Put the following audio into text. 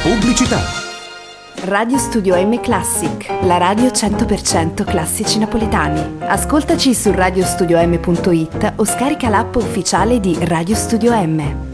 Pubblicità. Radio Studio M Classic, la radio 100% classici napoletani. Ascoltaci su radiostudioM.it o scarica l'app ufficiale di Radio Studio M.